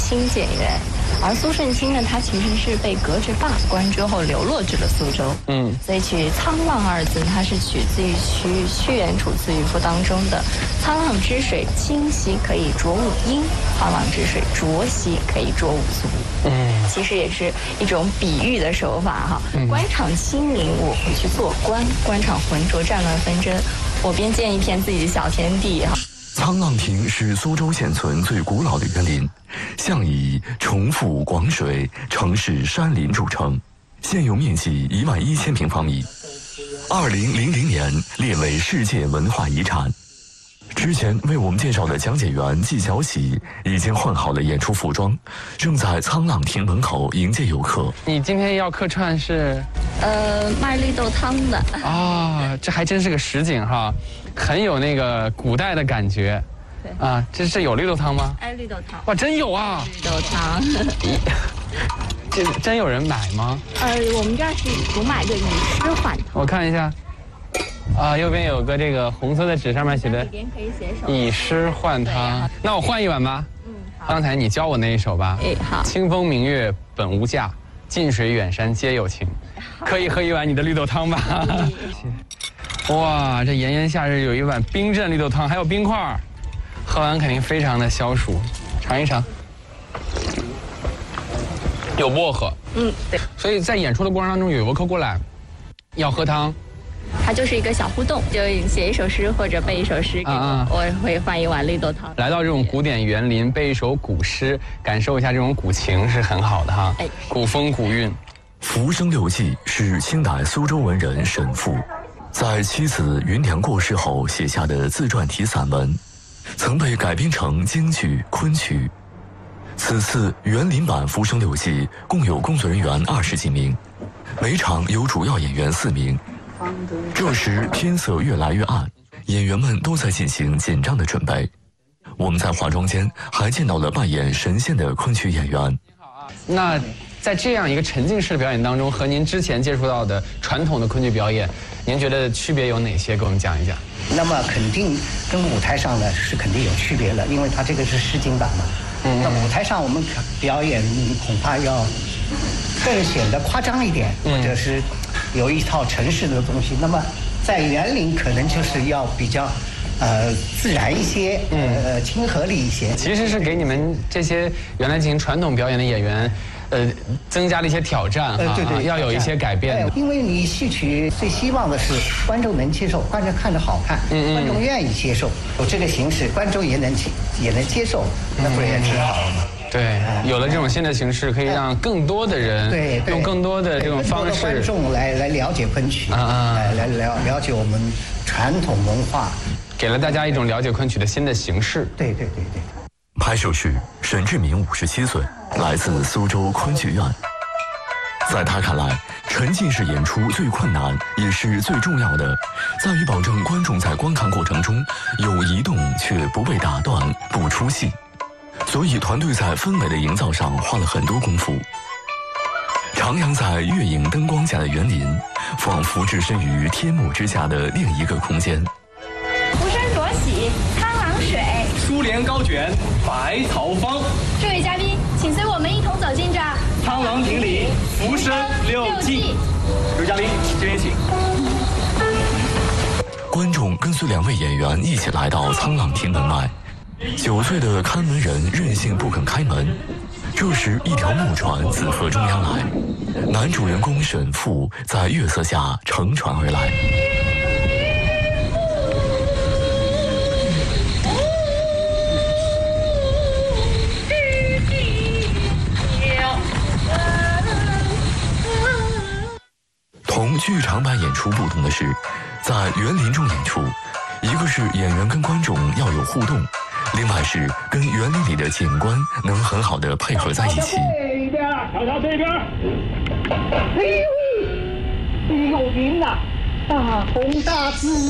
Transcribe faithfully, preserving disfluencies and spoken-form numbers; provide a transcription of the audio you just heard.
清检员。而苏舜钦呢，他其实是被革职罢官之后流落至了苏州，嗯，所以取沧浪二字，它是取自于屈屈原《楚辞渔赋》当中的“沧浪之水清兮，可以濯五缨；沧浪之水浊兮，可以濯五足”。嗯，其实也是一种比喻的手法哈。嗯、官场清明，我回去做官；官场浑浊，战乱纷争，我便建一片自己的小天地哈。 沧浪亭是苏州现存最古老的园林，向以重复广水、城市山林著称，现有面积一万一千平方米。二零零零年列为世界文化遗产。之前为我们介绍的讲解员纪晓喜已经换好了演出服装，正在沧浪亭门口迎接游客。 你今天要客串是？ 呃，卖绿豆汤的。 啊，这还真是个实景哈，很有那个古代的感觉。对啊，这是有绿豆汤吗？ 哎，绿豆汤。 哇，真有啊！ 绿豆汤。 这真有人买吗？ 呃，我们这儿是只买个以诗换汤。 我看一下。啊，右边有个这个红色的纸，上面写的 “ 以诗换汤”。那我换一碗吧。嗯，好。刚才你教我那一首吧。 哎，好。 清风明月本无价，近水远山皆有情。可以喝一碗你的绿豆汤吧？哇，这炎炎夏日有一碗冰镇绿豆汤，还有冰块，喝完肯定非常的消暑。尝一尝。有薄荷。嗯，对。所以在演出的过程当中，有游客过来要喝汤。 它就是一个小互动，就写一首诗或者背一首诗给我，啊、我会换一碗绿豆汤。 来到这种古典园林，背一首古诗，感受一下这种古情是很好的哈。哎，古风古韵。 《浮生六记》是清代苏州文人沈复在妻子芸娘过世后写下的自传体散文，曾被改编成京剧、昆曲。此次园林版《浮生六记》共有工作人员二十几名，每场有主要演员四名。这时天色越来越暗，演员们都在进行紧张的准备。我们在化妆间还见到了扮演神仙的昆曲演员。 那在这样一个沉浸式的表演当中，和您之前接触到的传统的昆曲表演，您觉得区别有哪些？给我们讲一讲。 那么肯定跟舞台上呢是肯定有区别了，因为它这个是实景版嘛。嗯。那舞台上我们表演恐怕要更显得夸张一点，或者是有一套程式的东西。那么在园林可能就是要比较呃自然一些，呃亲和力一些。 其实是给你们这些原来进行传统表演的演员，呃，增加了一些挑战哈，呃、对对，要有一些改变。 因为你戏曲最希望的是观众能接受，观众看着好看，嗯嗯观众愿意接受，有这个形式，观众也能也能接受，那不是也挺好的吗？ 对，有了这种新的形式，可以让更多的人对用更多的这种方式， 观众来来了解昆曲啊，来来了了解我们传统文化， 给了大家一种了解昆曲的新的形式。 对对对对。 拍摄时，沈志明五十七岁，来自苏州昆剧院。在他看来，沉浸式演出最困难也是最重要的，在于保证观众在观看过程中有移动却不被打断，不出戏。所以团队在氛围的营造上花了很多功夫。徜徉在月影灯光下的园林，仿佛置身于天幕之下的另一个空间。 浮生朵洗，沧浪水， 珠帘高卷，百草芳。 这位嘉宾，请随我们一同走进这沧浪亭里浮生六记。各位嘉宾，这边请。 观众跟随两位演员一起来到沧浪亭门外。九岁的看门人任性不肯开门，这时一条木船自河中央来，男主人公沈复在月色下乘船而来。同剧场版演出不同的是，在园林中演出，一个是演员跟观众要有互动，另外是跟园林里的景观能很好的配合在一起。 这一边，瞧瞧这边。哎呦，李有名呐，大红大紫。